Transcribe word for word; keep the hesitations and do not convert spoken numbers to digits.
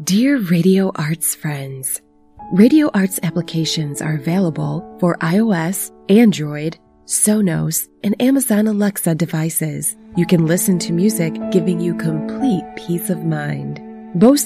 Dear Radio Arts friends, Radio Arts applications are available for iOS, Android, Sonos, and Amazon Alexa devices. You can listen to music giving you complete peace of mind. Both